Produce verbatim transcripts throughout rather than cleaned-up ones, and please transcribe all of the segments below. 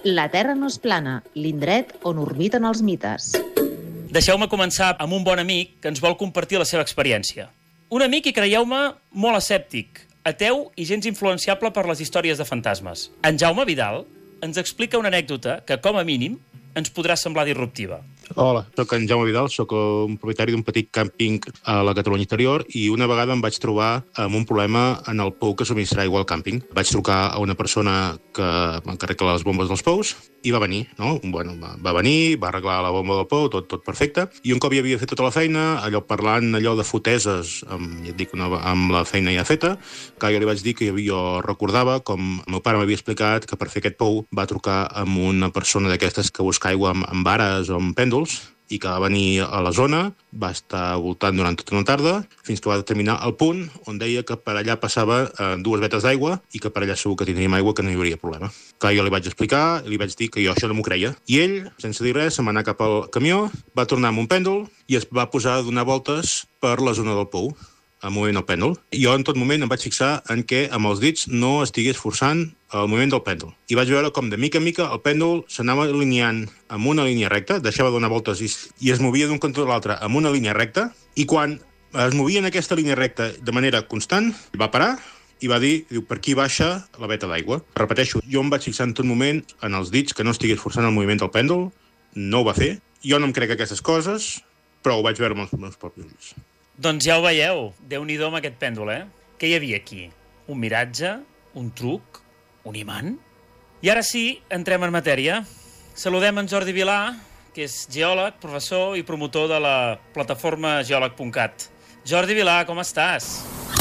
La Terra no és plana, l'indret on orbiten els mites. Deixeu-me començar amb un bon amic que ens vol compartir la seva experiència. Un amic, i creieu-me, molt escèptic, ateu i gens influenciable per les històries de fantasmes. En Jaume Vidal ens explica una anècdota que, com a mínim, ens podrà semblar disruptiva. Hola, soc en Jaume Vidal, soc un propietari d'un petit càmping a la Catalunya interior i una vegada em vaig trobar amb un problema en el pou que subministra aigua al càmping. Vaig trucar a una persona que m'encarrega les bombes dels pous i va venir, no? Bueno, va venir, va arreglar la bomba del pou, tot, tot perfecte. I un cop ja havia fet tota la feina, allò parlant allò de foteses, amb, ja et dic, una, amb la feina ja feta, que jo li vaig dir que jo recordava com el meu pare m'havia explicat que per fer aquest pou va trucar amb una persona d'aquestes que busca aigua amb, amb vares o amb pèndols i que va venir a la zona, va estar voltant durant tota una tarda, fins que va determinar el punt on deia que per allà passava eh, dues vetes d'aigua i que per allà segur que tindríem aigua, que no hi hauria problema. Que jo li vaig explicar, li vaig dir que jo això no m'ho creia. I ell, sense dir res, se'n va anar cap al camió, va tornar amb un pèndol i es va posar a donar voltes per la zona del pou, a moviment el pèndol. Jo en tot moment em vaig fixar en què amb els dits no estigués forçant el moviment del pèndol. I vaig veure com de mica en mica el pèndol s'anava alineant amb una línia recta, deixava de donar voltes i, i es movia d'un cantó a l'altre amb una línia recta, i quan es movia en aquesta línia recta de manera constant, va parar i va dir, diu, per aquí baixa la veta d'aigua. Repeteixo, jo em vaig fixar en tot moment en els dits que no estigués forçant el moviment del pèndol, no ho va fer. Jo no em crec aquestes coses, però ho vaig veure amb els meus propis ulls. Doncs ja ho veieu, Déu-n'hi-do amb aquest pèndol, eh? Què hi havia aquí? Un miratge? Un truc? Un imant? I ara sí, entrem en matèria. Saludem en Jordi Vilà, que és geòleg, professor i promotor de la plataforma geòleg punt cat. Jordi Vilà, com estàs?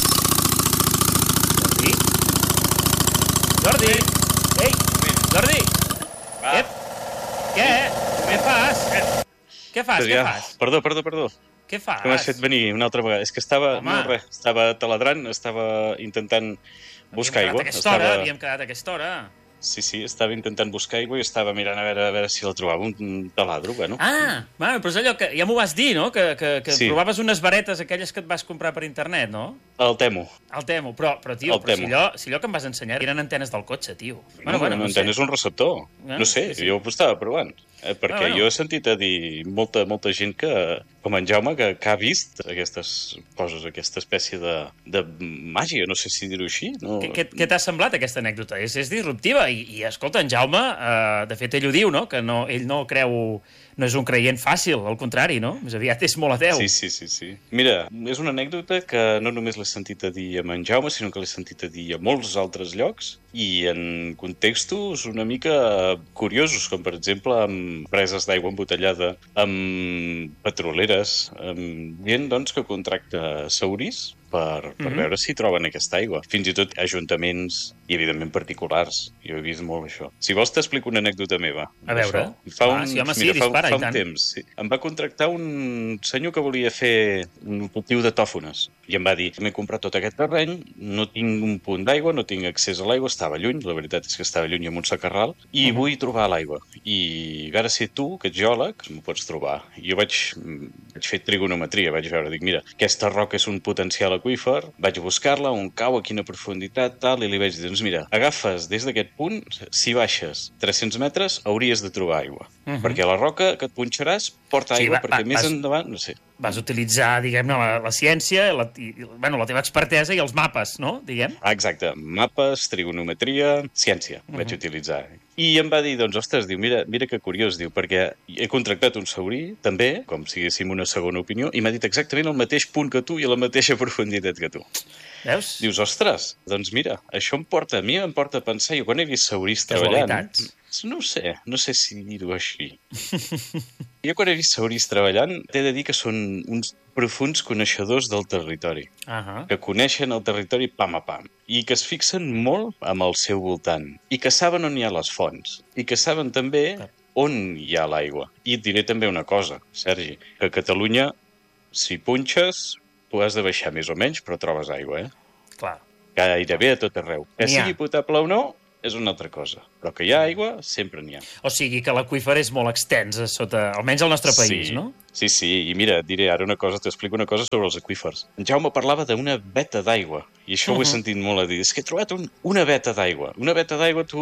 Jordi? Jordi? Ei, Jordi! Què? Què? Què fas? Què fas? Què fas? Perdó, perdó, perdó. Què fas? Que m'has fet venir una altra vegada. És que estava, no, res, estava taladrant, estava intentant buscar aigua. Havíem quedat a aquesta hora, havíem quedat a aquesta hora. Sí, sí, estava intentant buscar aigua i estava mirant a veure, a veure si la trobava, un taladro, bueno. Ah, bueno, però és allò que ja m'ho vas dir, no? Que, que, que sí. Provaves unes varetes, aquelles que et vas comprar per internet, no? El Temo. El Temo, però, però tio, però si, allò, si allò que em vas ensenyar eren antenes del cotxe, tio. Bueno, bueno, no antenes, un receptor. No, no sé, sí, sí. Jo ho estava provant. Eh, perquè ah, bueno. Jo he sentit a dir molta, molta gent que, com en Jaume, que, que ha vist aquestes coses, aquesta espècie de, de màgia, no sé si dir-ho així. No... Què, què, què t'ha semblat aquesta anècdota? És, és disruptiva i, i escolta, en Jaume, eh, de fet ell ho diu, no? Que no, ell no creu, no és un creient fàcil, al contrari, no? Més aviat és molt ateu. Sí, sí, sí, sí. Mira, és una anècdota que no només l'he sentit a dir amb en Jaume, sinó que l'he sentit a dir a molts altres llocs i en contextos una mica curiosos, com per exemple amb preses d'aigua embotellada, amb petroleres, amb gent doncs, que contracta saurís per, per mm-hmm. veure si troben aquesta aigua. Fins i tot ajuntaments i, evidentment, particulars. Jo he vist molt això. Si vols, t'explico una anècdota meva. A veure. Fa un, ah, sí, home, sí, mira, dispara, fa, fa un temps. Sí. Em va contractar un senyor que volia fer un cultiu de tòfones. I em va dir, m'he comprat tot aquest terreny, no tinc un punt d'aigua, no tinc accés a l'aigua, estava lluny, la veritat és que estava lluny amb un sacarral, i uh-huh. vull trobar l'aigua. I ara ser tu, que ets geòleg, m'ho pots trobar. I jo vaig, vaig fer trigonometria, vaig veure, dic, mira, aquesta roca és un potencial aqüífer, vaig buscar-la, on cau, a quina profunditat, tal, i li vaig dir, doncs mira, agafes des d'aquest punt, si baixes tres-cents metres, hauries de trobar aigua. Uh-huh. Perquè la roca que et punxaràs porta aigua, sí, va, perquè va, més vas, endavant, no sé. Vas utilitzar, diguem-ne, la, la ciència, la, i, bueno, la teva expertesa i els mapes, no? Diguem. Ah, exacte. Mapes, trigonometria, ciència, uh-huh. vaig utilitzar. I em va dir, doncs, ostres, diu, mira, mira que curiós, diu, perquè he contractat un saurí, també, com si haguéssim una segona opinió, i m'ha dit exactament el mateix punt que tu i a la mateixa profunditat que tu. Veus? Dius, ostres, doncs mira, això em porta, a mi em porta a pensar, jo quan he vist saurís treballant... No ho sé, no sé si dir-ho així. Jo quan he vist saurís treballant, t'he de dir que són uns profuns coneixedors del territori, uh-huh. que coneixen el territori pam a pam, i que es fixen molt amb el seu voltant, i que saben on hi ha les fonts, i que saben també on hi ha l'aigua. I et diré també una cosa, Sergi, que a Catalunya, si punxes, tu has de baixar més o menys, però trobes aigua, eh? Clar. Gairebé a tot arreu. Que sigui potable o no, és una altra cosa. Però que hi ha aigua, sempre n'hi ha. O sigui que l'aqüífer és molt extens, sota, almenys al nostre país, sí, no? Sí, sí, i mira, et diré ara una cosa, t'explico una cosa sobre els aqüífers. En Jaume parlava d'una veta d'aigua, i això uh-huh. ho he sentit molt a dir. És que he trobat un, una veta d'aigua. Una veta d'aigua, tu, aquest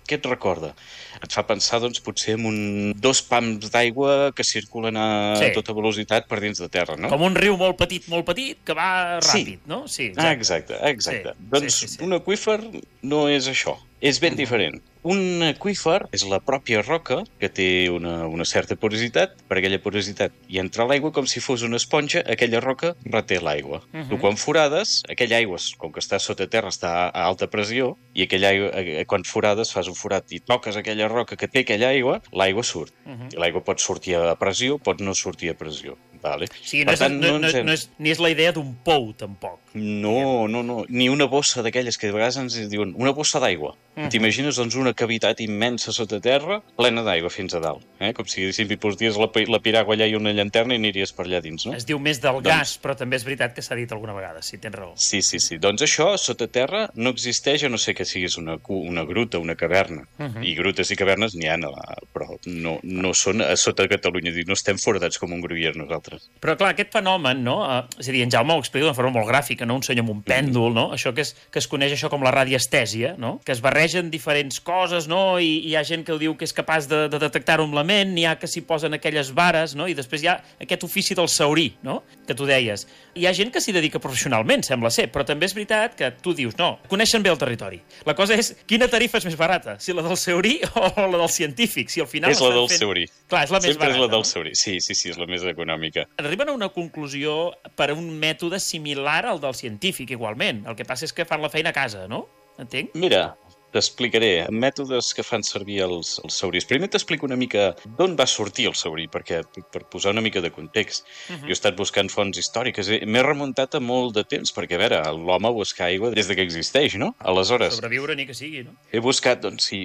què et recorda? Et fa pensar, doncs, potser en un, dos pams d'aigua que circulen a sí. tota velocitat per dins de terra, no? Com un riu molt petit, molt petit, que va ràpid, sí. no? Sí, exacte. Ah, exacte, exacte. Sí. Doncs sí, sí, sí. un aqüífer no és això, és ben diferent. Un aqüífer és la pròpia roca que té una, una certa porositat. Per aquella porositat hi entra l'aigua com si fos una esponja, aquella roca reté l'aigua. Uh -huh. Tu quan forades, aquella aigua, com que està sota terra, està a alta pressió, i aquella aigua, quan forades, fas un forat i toques aquella roca que té aquella aigua, l'aigua surt. Uh -huh. I l'aigua pot sortir a pressió, pot no sortir a pressió. Vale. Sí, no, és, tant, no, no, hem... no és, ni és la idea d'un pou, tampoc. No, no, no. Ni una bossa d'aquelles que de vegades ens diuen una bossa d'aigua. Uh -huh. T'imagines, doncs, una cavitat immensa sota terra, plena d'aigua fins a dalt. Eh? Com si hi posaries la, la piragua allà i una llanterna i aniries per allà dins, no? Es diu més del doncs... gas, però també és veritat que s'ha dit alguna vegada, si tens raó. Sí, sí, sí. Doncs això, sota terra, no existeix, a no ser que siguis una, una gruta, una caverna. Uh -huh. I grutes i cavernes n'hi ha, però no, no són a sota Catalunya. No estem foradats com un gruyer nosaltres. Però, clar, aquest fenomen, no? Uh, és a dir, en Jaume ho explica d'una forma molt gràfica, no? Un senyor amb un pèndol, no? Això que es, que es coneix això com la radiestèsia, no? Que es barregen diferents coses, no? I, i hi ha gent que ho diu que és capaç de, de detectar-ho amb la ment, n'hi ha que s'hi posen aquelles vares, no? I després hi ha aquest ofici del saurí, no? Que tu deies. Hi ha gent que s'hi dedica professionalment, sembla ser, però també és veritat que tu dius, no, coneixen bé el territori. La cosa és, quina tarifa és més barata? Si la del saurí o la del científic? Si al final és la del fent... saurí. Clar, és la més Sempre barata. és la del no? saurí. Sí, sí, sí, és la més econòmica. Arriben a una conclusió per a un mètode similar al del científic, igualment. El que passa és que fan la feina a casa, no? Entenc? Mira, t'explicaré mètodes que fan servir els, els sauris. Primer t'explico una mica d'on va sortir el saurí, perquè per posar una mica de context. Uh -huh. Jo he estat buscant fonts històriques, m'he remuntat a molt de temps, perquè, a veure, l'home busca aigua des de que existeix, no? Aleshores... Sobreviure ni que sigui, no? He buscat, doncs, si,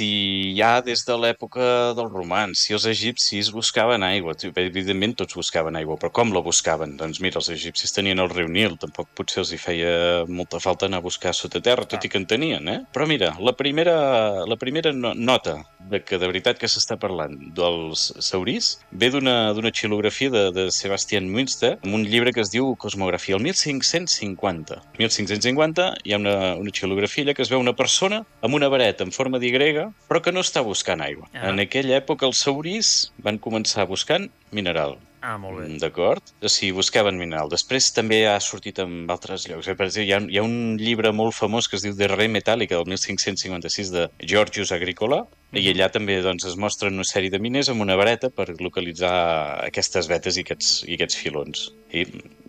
si ja des de l'època dels romans, si els egipcis buscaven aigua, evidentment tots buscaven aigua, però com la buscaven? Doncs mira, els egipcis tenien el riu Nil, tampoc potser els hi feia molta falta anar a buscar sota terra, tot ah. i que en tenien, eh? Però mira, la primera, la primera nota de que de veritat que s'està parlant dels saurís ve d'una d'una xilografia de, de Sebastian Münster, amb un llibre que es diu Cosmografia, el mil cinc-cents cinquanta. mil cinc-cents cinquanta hi ha una, una xilografia que es veu una persona amb una vareta en forma d'Y, però que no està buscant aigua. Ah. En aquella època els saurís van començar buscant mineral. Ah, molt bé. D'acord? O sigui, buscaven mineral. Després també ha sortit en altres llocs. Per exemple, hi ha, hi ha un llibre molt famós que es diu De Re Metallica, del mil cinc-cents cinquanta-sis, de Georgius Agricola, mm-hmm. i allà també doncs, es mostren una sèrie de miners amb una vareta per localitzar aquestes vetes i aquests, i aquests filons. I,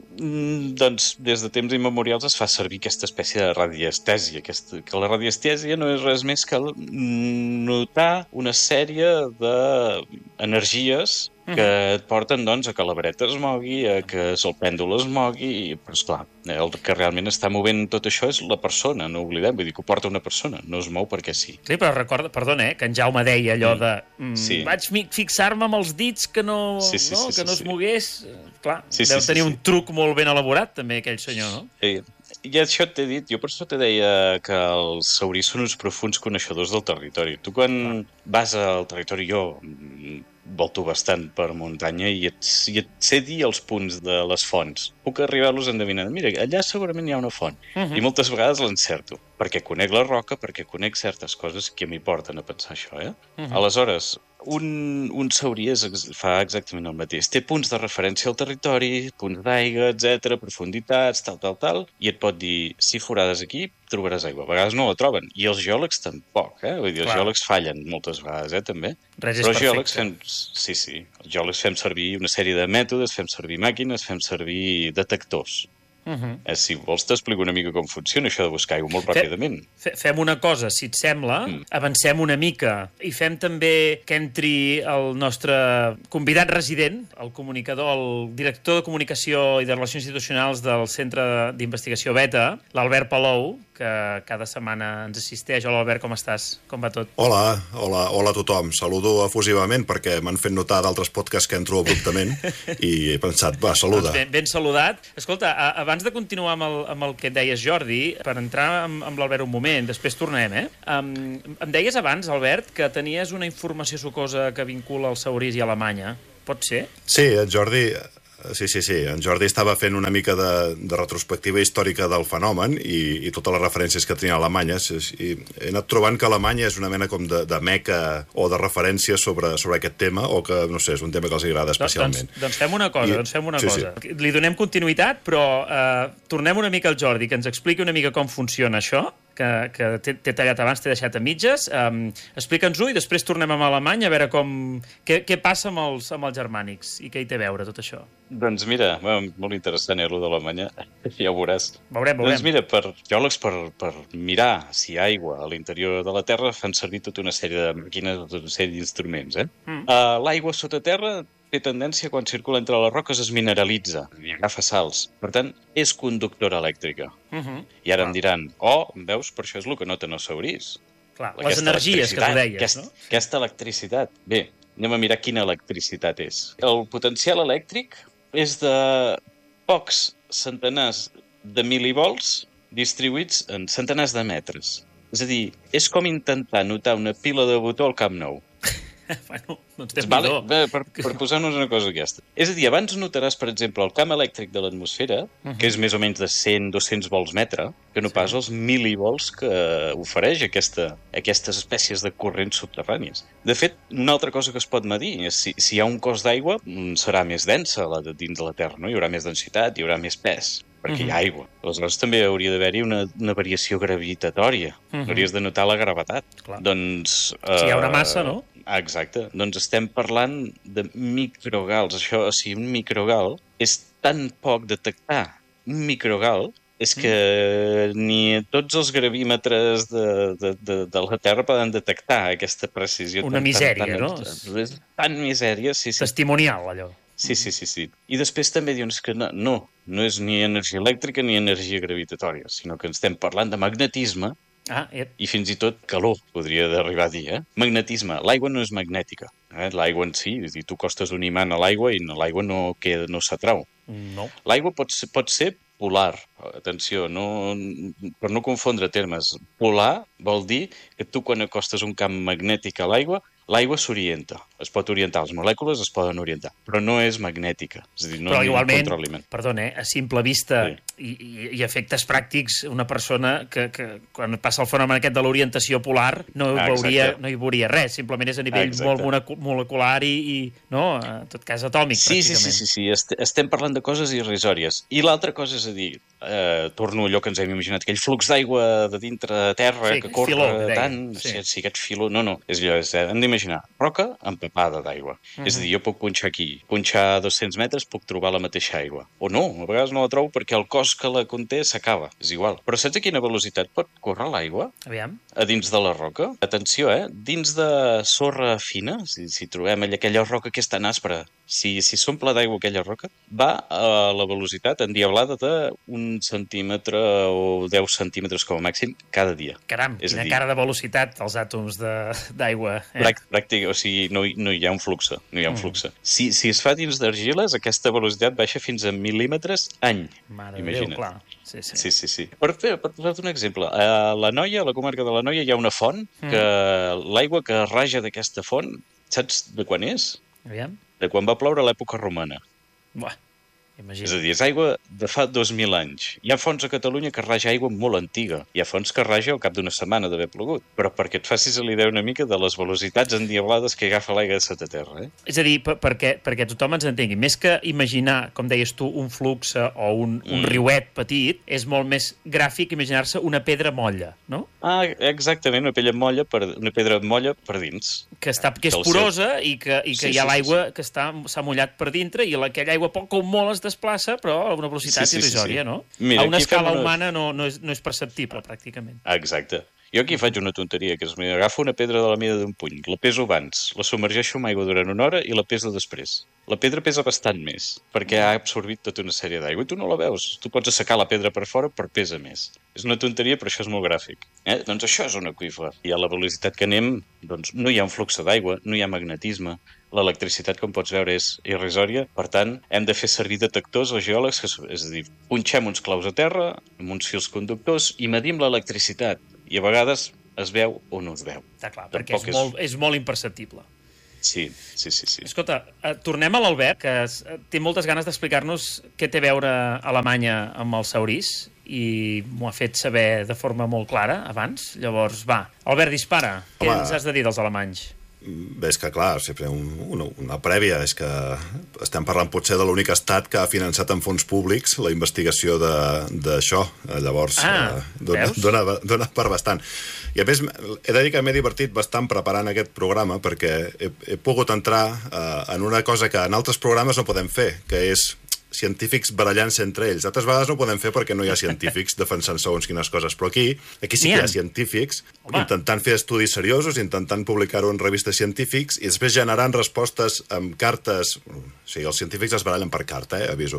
doncs, des de temps immemorials es fa servir aquesta espècie de radiestèsia, aquesta, que la radiestèsia no és res més que notar una sèrie d'energies que et porten, doncs, a que la vareta es mogui, a que el pèndol es mogui, però, esclar, el que realment està movent tot això és la persona, no oblidem, vull dir que ho porta una persona, no es mou perquè sí. Sí, però recorda, perdona, eh, que en Jaume deia allò de mm, sí. vaig fixar-me amb els dits que no, sí, sí, no, sí, que no sí, es sí. mogués. Clar, sí, sí, deu sí, tenir sí. un truc molt ben elaborat, també, aquell senyor, no? Sí. I això t'he dit, jo per això te deia que els saurís són uns profuns coneixedors del territori. Tu quan ah. vas al territori, jo volto bastant per muntanya i et, i et sé dir els punts de les fonts. Puc arribar-los endevinant. Mira, allà segurament hi ha una font. Uh-huh. I moltes vegades l'encerto, perquè conec la roca, perquè conec certes coses que m'hi porten a pensar això, eh? Uh-huh. Aleshores, un, un saurí es, fa exactament el mateix. Té punts de referència al territori, punts d'aigua, etcètera, profunditats, tal, tal, tal, i et pot dir, si forades aquí, trobaràs aigua. A vegades no la troben. I els geòlegs tampoc, eh? Vull dir, els Clar. geòlegs fallen moltes vegades, eh, també. Res Però és els geòlegs fem... Sí, sí. Els geòlegs fem servir una sèrie de mètodes, fem servir màquines, fem servir detectors. Uh-huh. Eh, si vols t'explico una mica com funciona això de buscar aigua molt ràpidament. Fe, fem una cosa, si et sembla, mm. avancem una mica i fem també que entri el nostre convidat resident, el comunicador, el director de comunicació i de relacions institucionals del Centre d'Investigació Beta, l'Albert Palou, que cada setmana ens assisteix. Hola, Albert, com estàs? Com va tot? Hola, hola, hola a tothom. Saludo efusivament perquè m'han fet notar d'altres podcasts que entro abruptament i he pensat, va, saluda. Doncs ben, ben saludat. Escolta, abans de continuar amb el, amb el que et deies, Jordi, per entrar amb, amb l'Albert un moment, després tornem, eh? Um, em deies abans, Albert, que tenies una informació sucosa que vincula els saurís i Alemanya. Pot ser? Sí, el Jordi... Sí, sí, sí. En Jordi estava fent una mica de, de retrospectiva històrica del fenomen i, i totes les referències que tenia Alemanya. I he anat trobant que Alemanya és una mena com de, de meca o de referència sobre, sobre aquest tema, o que, no sé, és un tema que els agrada especialment. Doncs, doncs fem una cosa, I... doncs fem una sí, cosa. Sí. Li donem continuïtat, però eh, tornem una mica al Jordi, que ens expliqui una mica com funciona això, que, que t'he tallat abans, t'he deixat a mitges. Um, Explica'ns-ho i després tornem a Alemanya a veure com, què, què passa amb els, amb els germànics i què hi té a veure tot això. Doncs mira, molt interessant, eh, allò d'Alemanya, ja ho veuràs. Veurem, veurem. Doncs mira, per geòlegs, per, per mirar si hi ha aigua a l'interior de la Terra, fan servir tota una sèrie de màquines, tota una sèrie d'instruments. Eh? Mm. Uh, L'aigua sota terra té tendència, quan circula entre les roques, es mineralitza i agafa sals. Per tant, és conductora elèctrica. Uh-huh. I ara em diran, oh, veus, per això és el que noten els saurís. Clar, les energies que tu deies, aquest, no? Aquesta electricitat. Bé, anem a mirar quina electricitat és. El potencial elèctric és de pocs centenars de milivolts distribuïts en centenars de metres. És a dir, és com intentar notar una pila de botó al Camp Nou. Bueno, doncs té vale, bé, per, per posar-nos una cosa aquesta. És a dir, abans notaràs, per exemple, el camp elèctric de l'atmosfera, uh-huh. que és més o menys de cent a dos-cents volts metre, que no sí. pas els milivolts que ofereix aquesta, aquestes espècies de corrents subterrànies. De fet, una altra cosa que es pot medir és si, si hi ha un cos d'aigua, serà més densa la de dins de la Terra, no? Hi haurà més densitat, hi haurà més pes, perquè uh-huh. hi ha aigua. Aleshores també hauria d'haver-hi una, una variació gravitatòria. Uh-huh. Hauries de notar la gravetat. Clar. Doncs... Uh, si hi haurà massa, no? Exacte. Doncs estem parlant de microgals. Això, o sigui, un microgal és tan poc detectar. Un microgal és que mm. ni tots els gravímetres de, de, de, de la Terra poden detectar aquesta precisió. Una tan, misèria, tan, tan, no? És tan misèria, sí, sí. Testimonial, allò. Sí, sí, sí, sí. I després també diuen que no, no, no és ni energia elèctrica ni energia gravitatòria, sinó que estem parlant de magnetisme. Ah, yep. I fins i tot calor, podria arribar a dir, eh? Magnetisme. L'aigua no és magnètica. Eh? L'aigua en si, és a dir, tu costes un imant a l'aigua i l'aigua no, queda, no s'atrau. No. L'aigua pot, pot ser polar. Atenció, no, per no confondre termes. Polar vol dir que tu quan acostes un camp magnètic a l'aigua, l'aigua s'orienta. Es pot orientar, les molècules es poden orientar, però no és magnètica. És a dir, no però igualment, controliment. Perdona, eh, a simple vista sí. i, i, i efectes pràctics, una persona que, que quan passa el fenomen aquest de l'orientació polar no hi, ah, veuria, no hi veuria res, simplement és a nivell exacte. molt molecular i, i no, en tot cas atòmic, sí, pràcticament. Sí, sí, sí, sí. Estem parlant de coses irrisòries. I l'altra cosa és a dir, eh, torno a allò que ens hem imaginat, aquell flux d'aigua de dintre de terra sí, que corre filó, tant, sí. si, si aquest filó... No, no, és allò, és, hem d'imaginar roca empapada d'aigua. Uh-huh. És a dir, jo puc punxar aquí, punxar a dos-cents metres, puc trobar la mateixa aigua. O no, a vegades no la trobo perquè el cos que la conté s'acaba, és igual. Però saps a quina velocitat pot córrer l'aigua? Aviam. A dins de la roca? Atenció, eh? Dins de sorra fina, si, si trobem allà aquella roca que és tan aspra, si, si s'omple d'aigua aquella roca, va a la velocitat endiablada d'un centímetre o deu centímetres com a màxim cada dia. Caram, és quina dir, cara de velocitat els àtoms d'aigua. Eh? Pràctic, o sigui, no, no hi ha un flux. No hi ha un flux. Mm. Si, si es fa dins d'argiles, aquesta velocitat baixa fins a mil·límetres any. Mare de Imagina't. Déu, clar. Sí, sí. Sí, sí, sí. Per, per posar-te un exemple, a la Noia, a la comarca de la Noia, hi ha una font que mm. l'aigua que raja d'aquesta font, saps de quan és? Aviam. De quan va ploure a l'època romana. Buah. Imagina. És a dir, és aigua de fa dos mil anys. Hi ha fonts a Catalunya que raja aigua molt antiga. Hi ha fonts que raja al cap d'una setmana d'haver plogut. Però perquè et facis a l'idea una mica de les velocitats endiablades que agafa l'aigua de sota terra. Eh? És a dir, per, perquè, perquè tothom ens entengui, més que imaginar, com deies tu, un flux o un, un mm. riuet petit, és molt més gràfic imaginar-se una pedra molla, no? Ah, exactament, una, pedra molla per, una pedra molla per dins. Que, està, que és porosa i que, i que sí, hi ha sí, l'aigua sí. que s'ha mullat per dintre i aquella aigua poc o molt es desplaça, però a una velocitat sí, sí, irrisòria, sí, sí. no? Mira, a una escala una... humana no, no, és, no és perceptible, pràcticament. Exacte. Jo aquí faig una tonteria, que és agafo una pedra de la mida d'un puny, la peso abans, la submergeixo amb aigua durant una hora i la peso després. La pedra pesa bastant més, perquè ha absorbit tota una sèrie d'aigua i tu no la veus. Tu pots assecar la pedra per fora, però pesa més. És una tonteria, però això és molt gràfic. Eh? Doncs això és un aqüífer. I a la velocitat que anem, doncs no hi ha un flux d'aigua, no hi ha magnetisme, l'electricitat, com pots veure, és irrisòria. Per tant, hem de fer servir detectors, els geòlegs, que, és a dir, punxem uns claus a terra, amb uns fils conductors, i medim l'electricitat. I a vegades es veu o no es veu. Està clar, perquè és, és... Molt, és molt imperceptible. Sí, sí, sí. sí. Escolta, tornem a l'Albert, que té moltes ganes d'explicar-nos què té a veure Alemanya amb els saurís, i m'ho ha fet saber de forma molt clara abans. Llavors, va, Albert, dispara. Home, què ens has de dir dels alemanys? Bé, és que, clar, sempre un, una, una prèvia és que estem parlant potser de l'únic estat que ha finançat en fons públics la investigació d'això. Llavors, ah, eh, dona, dona, dona per bastant. I a més, he de dir que m'he divertit bastant preparant aquest programa perquè he, he pogut entrar eh, en una cosa que en altres programes no podem fer, que és científics barallant-se entre ells. Altres vegades no ho podem fer perquè no hi ha científics defensant segons quines coses, però aquí, aquí sí que hi ha científics Home. intentant fer estudis seriosos, intentant publicar-ho en revistes científics i després generant respostes amb cartes... O sigui, els científics es barallen per carta, eh, aviso.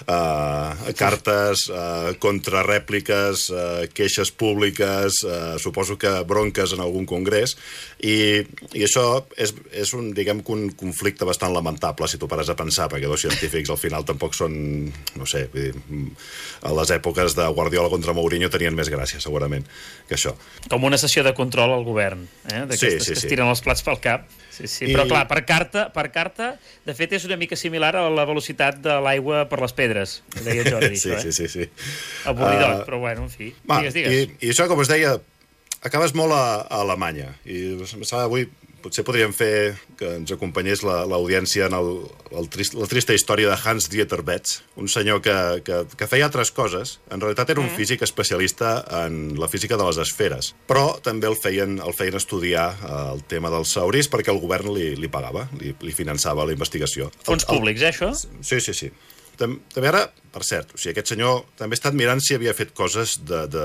Uh, cartes, uh, contrarèpliques, uh, queixes públiques, uh, suposo que bronques en algun congrés, i, i això és, és un, diguem que un conflicte bastant lamentable si tu pares a pensar, perquè dos científics al final tampoc són, no sé, vull dir, a les èpoques de Guardiola contra Mourinho tenien més gràcia, segurament, que això. Com una sessió de control al govern, eh? D'aquestes sí, sí, que es tiren sí. els plats pel cap. Sí, sí. I... Però, clar, per carta, per carta, de fet, és una mica similar a la velocitat de l'aigua per les pedres, que deia Jordi, sí, això, eh? Sí, sí, sí. Avorridot, uh, però bueno, en fi. Va, digues, digues. I, I això, com us deia, acabes molt a, a Alemanya. I avui potser podríem fer que ens acompanyés l'audiència en el, el trist, la trista història de Hans-Dieter Betz, un senyor que, que, que feia altres coses. En realitat era un mm. físic especialista en la física de les esferes, però també el feien, el feien estudiar el tema dels saurís perquè el govern li, li pagava, li, li finançava la investigació. Fons el, públics, eh, això? Sí, sí, sí. També ara, per cert, o sigui, aquest senyor també ha estat mirant si havia fet coses de, de,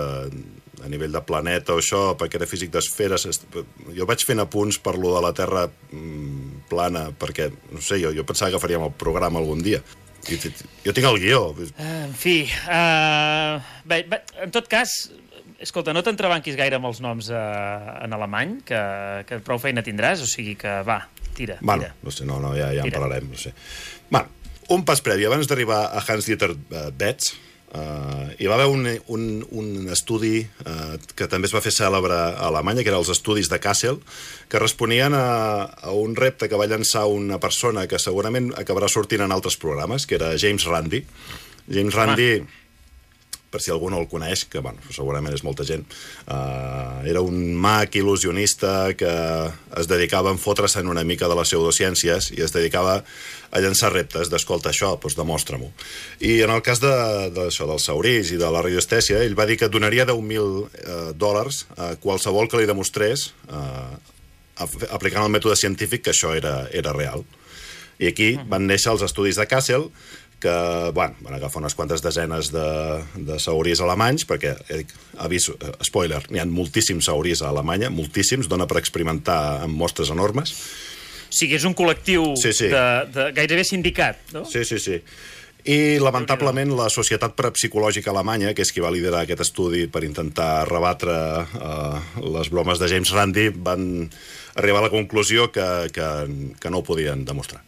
a nivell de planeta o això, perquè era físic d'esferes. Jo vaig fent apunts per lo de la Terra mmm, plana, perquè, no sé, jo, jo pensava que faríem el programa algun dia. I, jo tinc el guió. Uh, en fi, uh, bé, bé, en tot cas, escolta, no t'entrebanquis gaire amb els noms uh, en alemany, que, que prou feina tindràs, o sigui que va, tira, bueno, tira. No sé, no, no, ja, ja en parlarem, no sé. Bueno, un pas previ, abans d'arribar a Hans-Dieter Betz, uh, hi va haver un, un, un estudi uh, que també es va fer cèlebre a Alemanya, que eren els estudis de Kassel, que responien a, a un repte que va llançar una persona que segurament acabarà sortint en altres programes, que era James Randi. James Randi... Ah. Per si algú no el coneix, que bueno, segurament és molta gent, uh, era un mag il·lusionista que es dedicava a enfotre's-en una mica de les pseudociències i es dedicava a llançar reptes d'escolta això, doncs demostra-m'ho. I en el cas de, de això, dels saurís i de la radioestèsia, ell va dir que donaria deu mil uh, dòlars a qualsevol que li demostrés, uh, aplicant el mètode científic, que això era, era real. I aquí van néixer els estudis de Kassel, que, bueno, van agafar unes quantes desenes de, de saurís alemanys, perquè, eh, aviso, eh, spoiler, n'hi ha moltíssims saurís a Alemanya, moltíssims, dona per experimentar amb mostres enormes. O sigui, és un col·lectiu sí, sí. De, de gairebé sindicat, no? Sí, sí, sí. I, lamentablement, la Societat Parapsicològica Alemanya, que és qui va liderar aquest estudi per intentar rebatre eh, les bromes de James Randi, van arribar a la conclusió que, que, que no ho podien demostrar.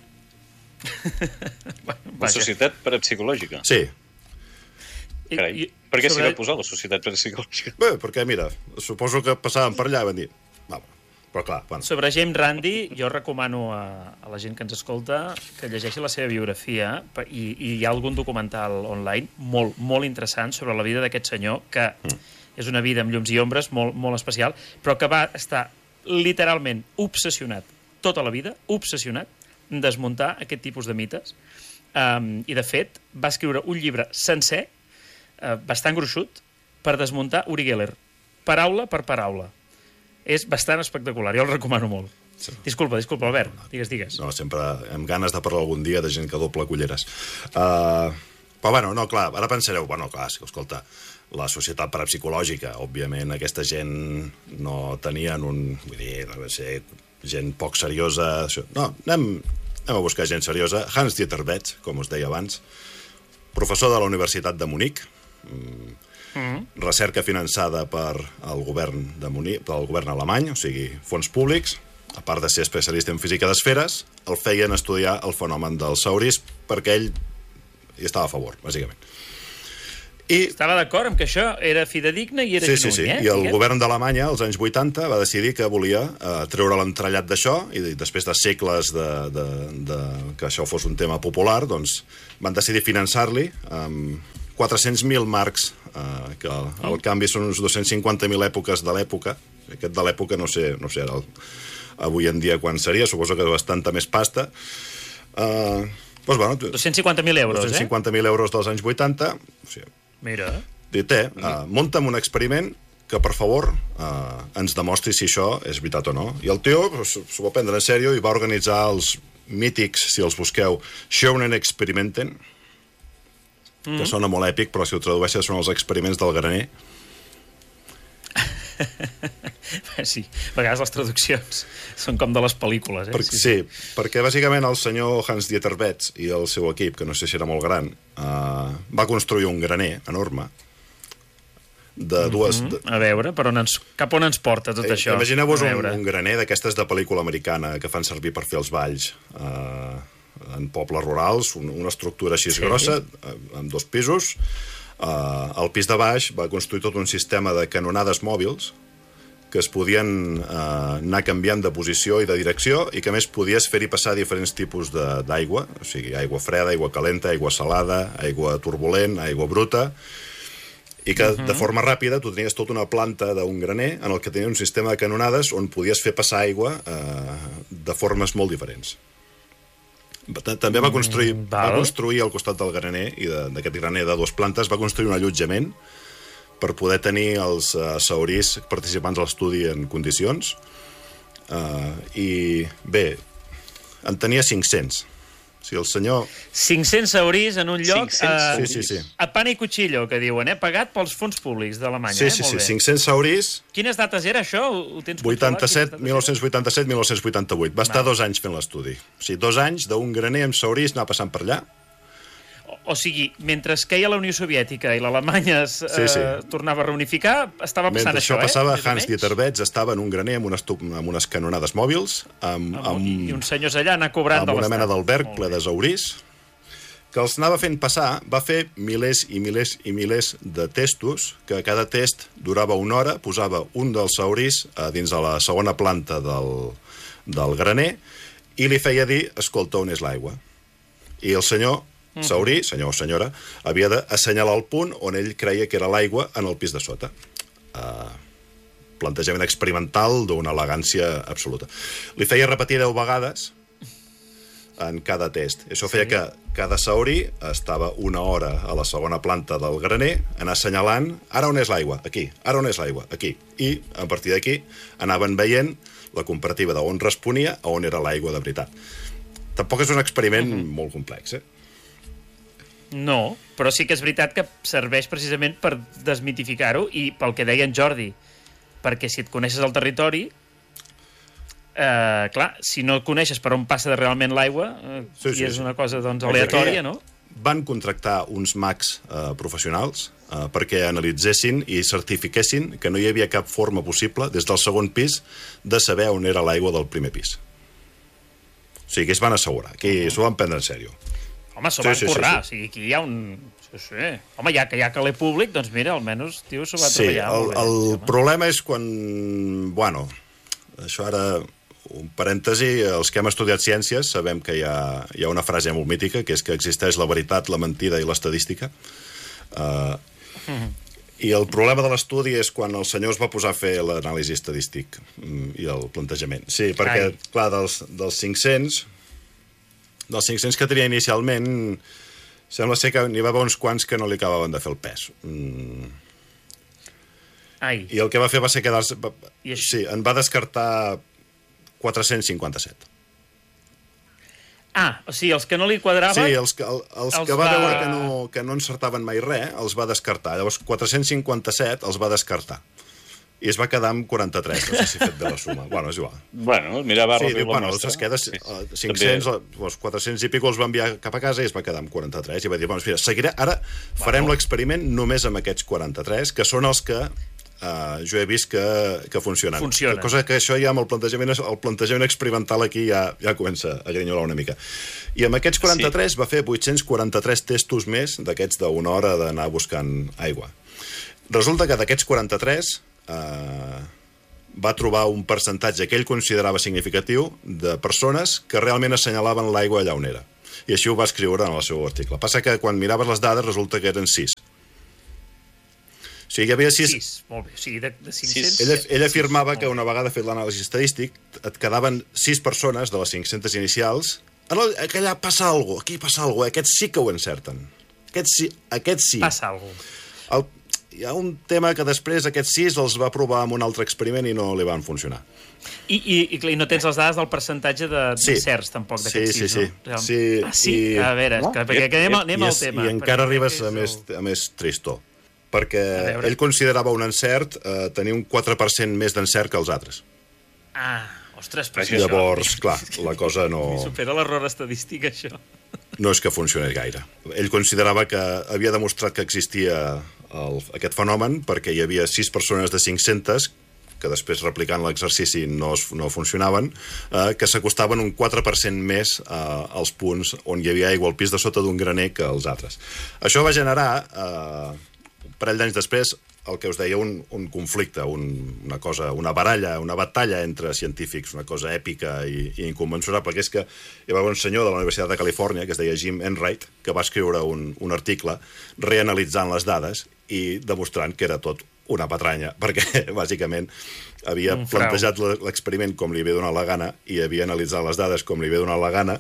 La Societat Parapsicològica? Sí. Carai, I, per què sobre... s'hi va posar la Societat Parapsicològica? Bé, perquè, mira, suposo que passaven per allà i van dir... Va, però clar, bueno. Sobre James Randi, jo recomano a, a la gent que ens escolta que llegeixi la seva biografia i, i hi ha algun documental online molt, molt interessant sobre la vida d'aquest senyor, que mm. és una vida amb llums i ombres molt, molt especial, però que va estar literalment obsessionat tota la vida, obsessionat, desmuntar aquest tipus de mites, um, i de fet va escriure un llibre sencer, uh, bastant gruixut, per desmuntar Uri Geller, paraula per paraula. És bastant espectacular, jo el recomano molt. Sí. Disculpa, disculpa, Albert, digues, digues. No, sempre amb ganes de parlar algun dia de gent que doble culleres. Uh, però bueno, no, clar, ara pensareu, bueno, clar, escolta, la Societat Parapsicològica, òbviament aquesta gent no tenien un, vull dir, no sé, gent poc seriosa... No, anem, anem a buscar gent seriosa. Hans-Dieter Betz, com us deia abans, professor de la Universitat de Munic, mm. recerca finançada per el govern de Munic, pel govern alemany, o sigui, fons públics, a part de ser especialista en física d'esferes, el feien estudiar el fenomen dels saurís perquè ell hi estava a favor, bàsicament. I... Estava d'acord amb que això era fidedigne i era sí, genuí, sí, sí. eh? I el govern d'Alemanya, als anys vuitanta, va decidir que volia eh, treure l'entrellat d'això, i després de segles de, de, de, que això fos un tema popular, doncs van decidir finançar-li amb quatre-cents mil marcs, eh, que al, al canvi són uns dos-cents cinquanta mil èpoques de l'època. Aquest de l'època no sé, no sé ara el, avui en dia quan seria, suposo que és bastanta més pasta. Eh, doncs, bueno, dos-cents cinquanta mil euros, dos-cents cinquanta mil euros dels anys vuitanta, o sigui, mira. Dit, eh, uh, munta'm un experiment que, per favor, uh, ens demostri si això és veritat o no. I el tio s'ho va prendre en sèrio i va organitzar els mítics, si els busqueu, Schoenen Experimenten, mm. que sona molt èpic, però si ho tradueixes són els experiments del graner. Sí, a vegades les traduccions són com de les pel·lícules. Eh? Per, sí, sí, perquè bàsicament el senyor Hans-Dieter Betz i el seu equip, que no sé si era molt gran, uh, va construir un graner enorme de dues... Mm -hmm. A veure, per on ens, cap on ens porta tot eh, això? Imagineu-vos un, un graner d'aquestes de pel·lícula americana que fan servir per fer els balls uh, en pobles rurals, un, una estructura així sí. grossa, uh, amb dos pisos. Uh, al pis de baix va construir tot un sistema de canonades mòbils que es podien uh, anar canviant de posició i de direcció i que a més podies fer-hi passar diferents tipus d'aigua, o sigui, aigua freda, aigua calenta, aigua salada, aigua turbulent, aigua bruta, i que uh -huh. de forma ràpida tu tenies tota una planta d'un graner en el que tenia un sistema de canonades on podies fer passar aigua uh, de formes molt diferents. També va construir, mm, va construir al costat del graner, i d'aquest graner de dues plantes, va construir un allotjament per poder tenir els uh, saurís participants a l'estudi en condicions. Uh, I bé, en tenia cinc-cents. O sigui, el senyor... cinc-cents saurís en un lloc a, sí, sí, sí. a pan i cuchillo, que diuen, eh? Pagat pels fons públics d'Alemanya. Sí, sí, eh? sí, cinc-cents saurís... Quines dates era això? Ho tens vuitanta-set, mil nou-cents vuitanta-set, mil nou-cents vuitanta-vuit. Va estar dos anys fent l'estudi. O sigui, dos anys d'un graner amb saurís anar passant per allà. O, o sigui, mentre queia la Unió Soviètica i l'Alemanya es sí, sí. eh, tornava a reunificar, estava passant mentre això, això passava, eh? Hans-Dieter Betz estava en un graner amb unes, amb unes canonades mòbils, amb, amb, I uns senyors allà anar cobrant amb de una mena l'estat. d'alberg ple de saurís, que els anava fent passar, va fer milers i milers i milers de testos, que cada test durava una hora, posava un dels saurís a dins de la segona planta del, del graner i li feia dir, escolta, on és l'aigua? I el senyor saurí, senyor o senyora, havia d'assenyalar el punt on ell creia que era l'aigua en el pis de sota. Uh, plantejament experimental d'una elegància absoluta. Li feia repetir deu vegades en cada test. Això feia sí. que cada saurí estava una hora a la segona planta del graner, anar assenyalant, ara on és l'aigua? Aquí. Ara on és l'aigua? Aquí. I, a partir d'aquí, anaven veient la comparativa d'on responia a on era l'aigua de veritat. Tampoc és un experiment uh-huh. molt complex, eh? No, però sí que és veritat que serveix precisament per desmitificar-ho i pel que deia en Jordi, perquè si et coneixes el territori, eh, clar, si no coneixes per on passa realment l'aigua, eh, sí, sí, i és sí. una cosa doncs, aleatòria, no? Van contractar uns mags eh, professionals eh, perquè analitzessin i certifiquessin que no hi havia cap forma possible, des del segon pis, de saber on era l'aigua del primer pis. O sigui, que es van assegurar, que s'ho van prendre en sèrio. Home, s'ho sí, van sí, currar, sí, sí. O sigui, aquí hi ha un... Sí, sí. Home, ja que hi ha caler públic, doncs mira, almenys, tio, s'ho va sí, treballar. Sí, el, bé, el home. problema és quan... Bueno, això ara... Un parèntesi, els que hem estudiat ciències sabem que hi ha, hi ha una frase molt mítica, que és que existeix la veritat, la mentida i l'estadística. Uh, mm-hmm. I el problema de l'estudi és quan el senyor es va posar a fer l'anàlisi estadístic i el plantejament. Sí, perquè, Ai. clar, dels, dels cinc-cents... Dels cinc-cents que tenia inicialment, sembla ser que n'hi va haver uns quants que no li acabaven de fer el pes. Mm. Ai. I el que va fer va ser quedar-se... Sí, en va descartar quatre-cents cinquanta-set. Ah, o sigui, els que no li quadraven... Sí, els que, el, els els que va, va veure que no, que no encertaven mai res, els va descartar. Llavors, quatre-cents cinquanta-set els va descartar. I es va quedar amb quaranta-tres, no sé si he fet bé la suma. Bueno, és igual. Bueno, mira, va sí, repetir la bueno, mostra. Es queda cinc-cents, doncs quatre-cents i pico els va enviar cap a casa i es va quedar amb quaranta-tres. I va dir, bueno, mira, seguiré, ara farem l'experiment només amb aquests quaranta-tres, que són els que uh, jo he vist que, que funcionen. Funciona. Cosa que això ja amb el plantejament, el plantejament experimental aquí ja, ja comença a grinyolar una mica. I amb aquests quaranta-tres sí. va fer vuit-cents quaranta-tres testos més d'aquests d'una hora d'anar buscant aigua. Resulta que d'aquests quaranta-tres uh, va trobar un percentatge que ell considerava significatiu de persones que realment assenyalaven l'aigua allà on era. I així ho va escriure en el seu article. Passa que quan miraves les dades resulta que eren sis. O sigui, hi havia sis... sis, molt bé. O sigui, de, de cinc-cents... Ell, ell afirmava sis, que una vegada fet l'anàlisi estadístic et quedaven sis persones de les cinc-centes inicials. En el, que allà passa alguna cosa, aquí passa alguna cosa. Aquests sí que ho encerten. Aquests sí. Aquests sí. Passa alguna cosa. El, hi ha un tema que després aquests sis els va provar amb un altre experiment i no li van funcionar. I, i, i no tens les dades del percentatge de sí. certs, tampoc, d'aquests sí, sis, sí, no? Sí, ah, sí? I... A veure, no? que, perquè que anem, anem I, al tema. I encara arribes a més, a més tristor, perquè ell considerava un encert eh, tenir un quatre per cent més d'encert que els altres. Ah, ostres, però llavors, això... clar, la cosa no... Mi supera l'error estadístic, això. No és que funcionés gaire. Ell considerava que havia demostrat que existia el, aquest fenomen perquè hi havia sis persones de cinc-centes que després replicant l'exercici no, no funcionaven, eh, que s'acostaven un quatre per cent més eh, als punts on hi havia aigua al pis de sota d'un graner que els altres. Això va generar, eh, un parell d'anys després, el que us deia, un, un conflicte, un, una cosa, una baralla, una batalla entre científics, una cosa èpica i, i inconmensurable, que és que hi va haver un senyor de la Universitat de Califòrnia, que es deia Jim Enright, que va escriure un, un article reanalitzant les dades i demostrant que era tot una patranya, perquè bàsicament havia plantejat l'experiment com li havia donat la gana i havia analitzat les dades com li havia donat la gana